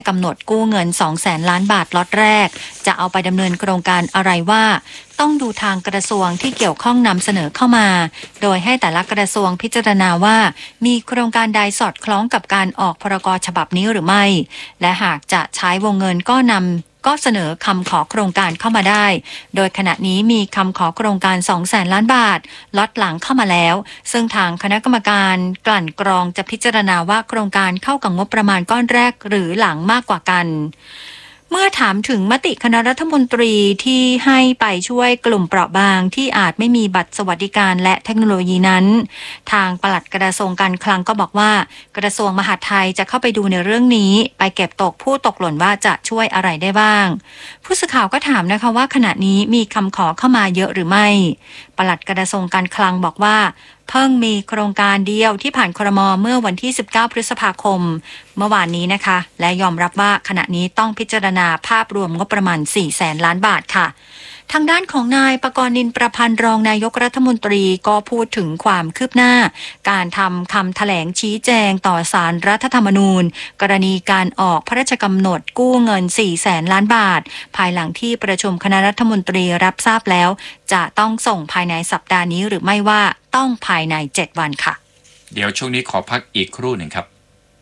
กำหนดกู้เงิน 200,000 ล้านบาทล็อตแรกจะเอาไปดำเนินโครงการอะไรว่าต้องดูทางกระทรวงที่เกี่ยวข้องนำเสนอเข้ามาโดยให้แต่ละกระทรวงพิจารณาว่ามีโครงการใดสอดคล้องกับการออกพรก.ฉบับนี้หรือไม่และหากจะใช้วงเงินก็เสนอคำขอโครงการเข้ามาได้โดยขณะนี้มีคำขอโครงการ 200,000 ล้านบาทล็อตหลังเข้ามาแล้วซึ่งทางคณะกรรมการกลั่นกรองจะพิจารณาว่าโครงการเข้ากับงบประมาณก้อนแรกหรือหลังมากกว่ากันเมื่อถามถึงมติคณะรัฐมนตรีที่ให้ไปช่วยกลุ่มเปราะบางที่อาจไม่มีบัตรสวัสดิการและเทคโนโลยีนั้นทางปลัดกระทรวงการคลังก็บอกว่ากระทรวงมหาดไทยจะเข้าไปดูในเรื่องนี้ไปเก็บตกผู้ตกหล่นว่าจะช่วยอะไรได้บ้างผู้สื่อข่าวก็ถามนะคะว่าขณะนี้มีคำขอเข้ามาเยอะหรือไม่ปลัดกระทรวงการคลังบอกว่าเพิ่งมีโครงการเดียวที่ผ่านครม.เมื่อวันที่19พฤษภาคมเมื่อวานนี้นะคะและยอมรับว่าขณะนี้ต้องพิจารณาภาพรวมงบประมาณ 400,000 ล้านบาทค่ะทางด้านของนายปกรณ์ นินประพันธ์รองนายกรัฐมนตรีก็พูดถึงความคืบหน้าการทำคำแถลงชี้แจงต่อศาลรัฐธรรมนูญกรณีการออกพระราชกำหนดกู้เงิน 400,000 ล้านบาทภายหลังที่ประชุมคณะรัฐมนตรีรับทราบแล้วจะต้องส่งภายในสัปดาห์นี้หรือไม่ว่าต้องภายใน7วันค่ะเดี๋ยวช่วงนี้ขอพักอีกครู่หนึ่งครับ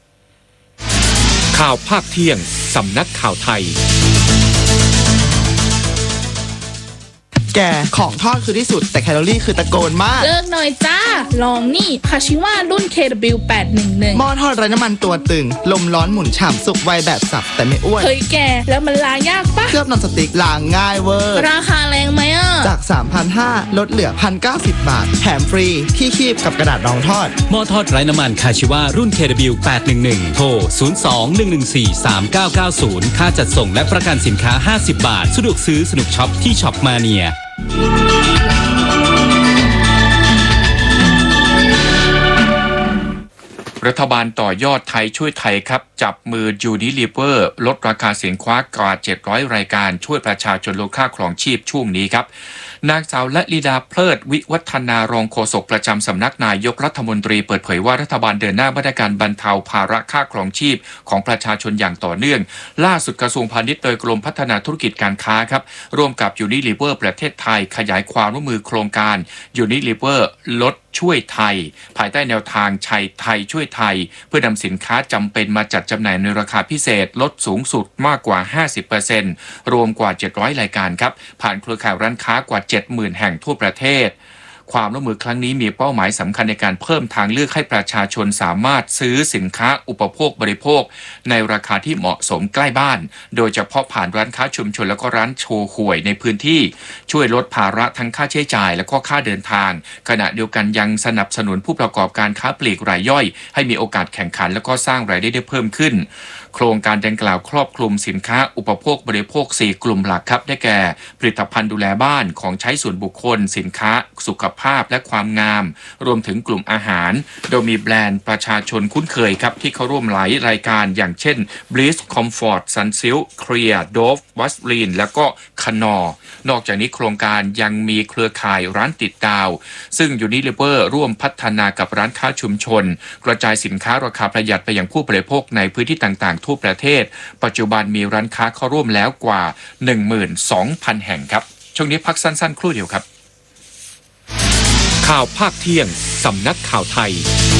ข่าวภาคเที่ยงสำนักข่าวไทยแกของทอดคือที่สุดแต่แคลอรี่คือตะโกนมากเลิกหน่อยจ้าลองนี่คาชิว่ารุ่น KW811 หม้อทอดไร้น้ำมันตัวตึงลมร้อนหมุนฉ่ำสุกไวแบบสับแต่ไม่อ้วนเฮ้ยแกแล้วมันล้างยากปะเคลือบนอนสติ๊กล้างง่ายเวอร์ราคาแรงไหมอ่ะจาก 3,500 ลดเหลือ 1,090 บาทแถมฟรีที่คีบกับกระดาษรองทอดหม้อทอดไร้น้ำมันคาชิว่ารุ่น KW811 โทร 02-114-3990 ค่าจัดส่งและประกันสินค้า50 บาทสะดวกซื้อสนุกช็อปที่ช็อปมาเนียรัฐบาลต่อยอดไทยช่วยไทยครับจับมือ Unilever ลดราคาสินค้ากว่า700รายการช่วยประชาชนลดค่าครองชีพช่วงนี้ครับนางสาวละลีดาเพลิดวิวัฒนารองโฆษกประจำสำนักนายกรัฐมนตรีเปิดเผยว่ารัฐบาลเดินหน้ามาตรการบรรเทาภาระค่าครองชีพของประชาชนอย่างต่อเนื่องล่าสุดกระทรวงพาณิชย์โดยกรมพัฒนาธุรกิจการค้าครับร่วมกับ Unilever ประเทศไทยขยายความร่วมมือโครงการ Unilever ลดช่วยไทยภายใต้แนวทางชัยไทยช่วยไทยเพื่อนำสินค้าจำเป็นมาจัดจำหน่ายในราคาพิเศษลดสูงสุดมากกว่า 50% รวมกว่า700รายการครับผ่านเครือข่ายร้านค้ากว่า 70,000 แห่งทั่วประเทศความร่วมมือครั้งนี้มีเป้าหมายสำคัญในการเพิ่มทางเลือกให้ประชาชนสามารถซื้อสินค้าอุปโภคบริโภคในราคาที่เหมาะสมใกล้บ้านโดยเฉพาะผ่านร้านค้าชุมชนแล้วก็ร้านโชว์หวยในพื้นที่ช่วยลดภาระทั้งค่าใช้จ่ายและก็ค่าเดินทางขณะเดียวกันยังสนับสนุนผู้ประกอบการค้าปลีกรายย่อยให้มีโอกาสแข่งขันและก็สร้างรายได้เพิ่มขึ้นโครงการดังกล่าวครอบคลุมสินค้าอุปโภคบริโภค4กลุ่มหลักครับได้แก่ผลิตภัณฑ์ดูแลบ้านของใช้ส่วนบุคคลสินค้าสุขภาพและความงามรวมถึงกลุ่มอาหารโดยมีแบรนด์ประชาชนคุ้นเคยครับที่เข้าร่วมหลายรายการอย่างเช่น Bliss Comfort Sunsilk Clear Dove Vaseline แล้วก็Knorrนอกจากนี้โครงการยังมีเครือข่ายร้านติดดาวซึ่ง Unilever ร่วมพัฒนากับร้านค้าชุมชนกระจายสินค้าราคาประหยัดไปยังผู้บริโภคในพื้นที่ต่างๆทั่วประเทศปัจจุบันมีร้านค้าเข้าร่วมแล้วกว่า 12,000 แห่งครับช่วงนี้พักสั้นๆครู่เดียวครับข่าวภาคเที่ยงสำนักข่าวไทย